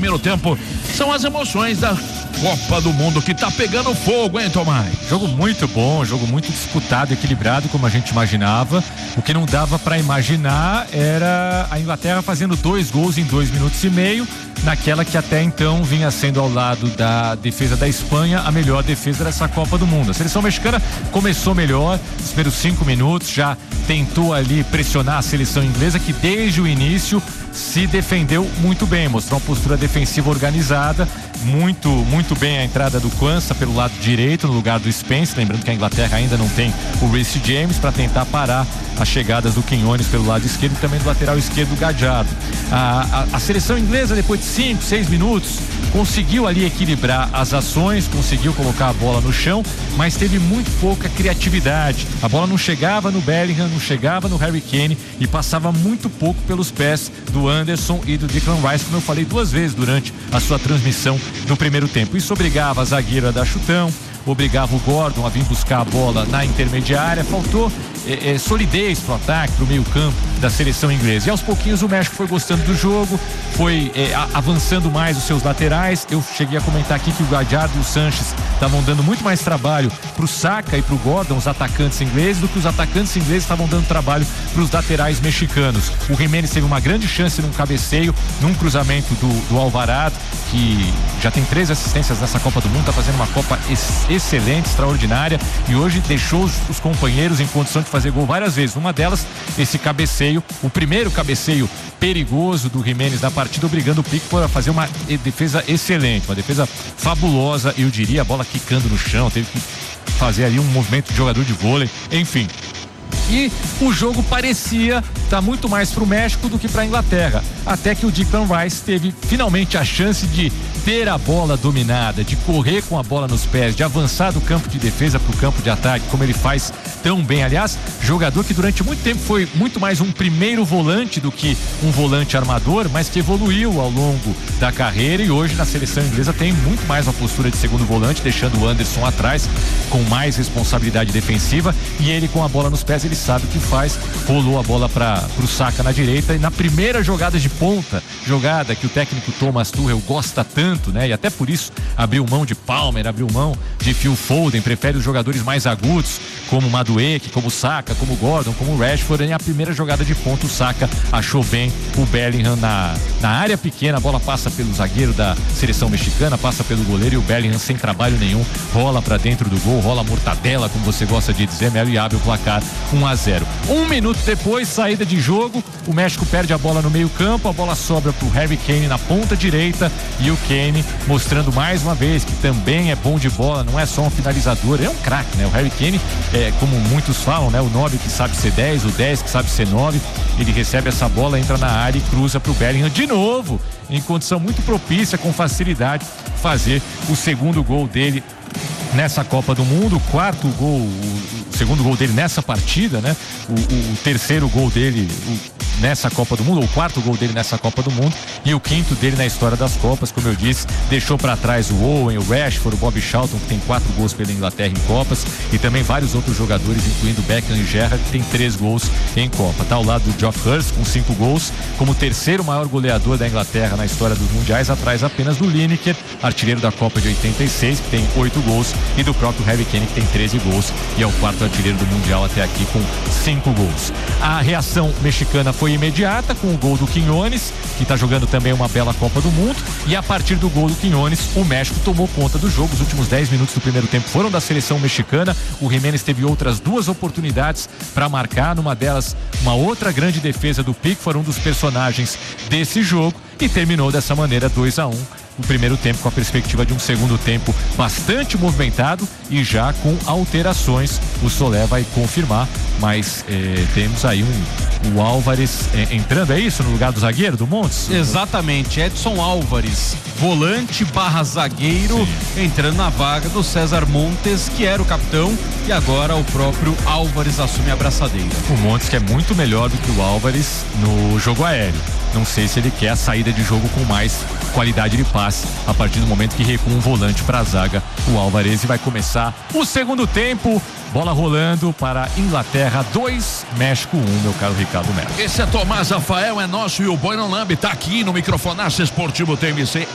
primeiro tempo. São as emoções da Copa do Mundo que tá pegando fogo, hein, Tomás? Jogo muito bom, jogo muito disputado, equilibrado, como a gente imaginava. O que não dava para imaginar era a Inglaterra fazendo 2 gols em 2 minutos e meio, naquela que até então vinha sendo, ao lado da defesa da Espanha, a melhor defesa dessa Copa do Mundo. A seleção mexicana começou melhor, os primeiros 5 minutos, já tentou ali pressionar a seleção inglesa, que desde o início se defendeu muito bem, mostrou uma postura defensiva organizada, muito bem a entrada do Quansah pelo lado direito, no lugar do Spence, lembrando que a Inglaterra ainda não tem o Reece James para tentar parar as chegadas do Quinones pelo lado esquerdo e também do lateral esquerdo do Gadiardo. A seleção inglesa, depois de 5, 6 minutos, conseguiu ali equilibrar as ações, conseguiu colocar a bola no chão, mas teve muito pouca criatividade. A bola não chegava no Bellingham, não chegava no Harry Kane e passava muito pouco pelos pés do Anderson e do Declan Rice, como eu falei 2 vezes durante a sua transmissão no primeiro tempo. Isso obrigava a zagueira a dar chutão, obrigava o Gordon a vir buscar a bola na intermediária, faltou solidez pro ataque, pro meio campo da seleção inglesa. E aos pouquinhos o México foi gostando do jogo, foi avançando mais os seus laterais. Eu cheguei a comentar aqui que o Gadiardo e o Sanches estavam dando muito mais trabalho pro Saka e pro Gordon, os atacantes ingleses, do que os atacantes ingleses estavam dando trabalho pros laterais mexicanos. O Giménez teve uma grande chance num cabeceio, num cruzamento do Alvarado, que já tem 3 assistências nessa Copa do Mundo, tá fazendo uma Copa excelente, extraordinária, e hoje deixou os companheiros em condição de fazer gol várias vezes. Uma delas, esse cabeceio, o primeiro cabeceio perigoso do Giménez na partida, obrigando o Pickford a fazer uma defesa excelente, uma defesa fabulosa, eu diria, a bola quicando no chão, teve que fazer ali um movimento de jogador de vôlei, enfim. E o jogo parecia estar muito mais para o México do que para a Inglaterra, até que o Declan Rice teve finalmente a chance de ter a bola dominada, de correr com a bola nos pés, de avançar do campo de defesa para o campo de ataque, como ele faz tão bem. Aliás, jogador que durante muito tempo foi muito mais um primeiro volante do que um volante armador, mas que evoluiu ao longo da carreira e hoje na seleção inglesa tem muito mais uma postura de segundo volante, deixando o Anderson atrás com mais responsabilidade defensiva, e ele com a bola nos pés, ele sabe o que faz. Rolou a bola para o Saka na direita e na primeira jogada de ponta, jogada que o técnico Thomas Tuchel gosta tanto, né? E até por isso abriu mão de Palmer, abriu mão de Phil Foden, prefere os jogadores mais agudos, como Madueke, como Saka, como Gordon, como Rashford. E a primeira jogada de ponta, o Saka achou bem o Bellingham na área pequena, a bola passa pelo zagueiro da seleção mexicana, passa pelo goleiro e o Bellingham sem trabalho nenhum, rola para dentro do gol, rola mortadela, como você gosta de dizer, Melo, e abre o placar 1-0. 1 minuto depois, saída de jogo, o México perde a bola no meio campo, a bola sobra pro Harry Kane na ponta direita e o Kane mostrando mais uma vez que também é bom de bola, não é só um finalizador, é um craque, né? O Harry Kane, como muitos falam, né? O 9 que sabe ser 10, o 10 que sabe ser 9, ele recebe essa bola, entra na área e cruza pro Bellingham de novo, em condição muito propícia, com facilidade, fazer o segundo gol dele nessa Copa do Mundo, o segundo gol dele nessa partida, né? O terceiro gol dele nessa Copa do Mundo, ou o quarto gol dele nessa Copa do Mundo, e o quinto dele na história das Copas, como eu disse, deixou para trás o Owen, o Rashford, o Bobby Charlton, que tem 4 gols pela Inglaterra em Copas, e também vários outros jogadores, incluindo Beckham e Gerrard, que tem 3 gols em Copa. Tá ao lado do Geoff Hurst, com 5 gols, como o terceiro maior goleador da Inglaterra na história dos mundiais, atrás apenas do Lineker, artilheiro da Copa de 86, que tem 8 gols, e do próprio Harry Kane, que tem 13 gols, e é o quarto artilheiro do mundial até aqui, com 5 gols. A reação mexicana foi imediata, com o gol do Quinones, que está jogando também uma bela Copa do Mundo, e a partir do gol do Quinones, o México tomou conta do jogo. Os últimos 10 minutos do primeiro tempo foram da seleção mexicana. O Giménez teve outras 2 oportunidades para marcar, numa delas uma outra grande defesa do Pickford, um dos personagens desse jogo, e terminou dessa maneira 2-1. O primeiro tempo, com a perspectiva de um segundo tempo bastante movimentado e já com alterações. O Solé vai confirmar, mas temos aí o Álvares entrando, é isso? No lugar do zagueiro, do Montes? Exatamente, Edson Álvares, volante / zagueiro, entrando na vaga do César Montes, que era o capitão, e agora o próprio Álvares assume a braçadeira. O Montes, que é muito melhor do que o Álvares no jogo aéreo. Não sei se ele quer a saída de jogo com mais qualidade de passe a partir do momento que recua um volante para a zaga, o Álvares, e vai começar o segundo tempo. Bola rolando para Inglaterra 2, México 1, meu caro Ricardo Melo. Esse é Tomás Rafael, é nosso, e o Boi não lambe, tá aqui no Microfonaço Esportivo TMC.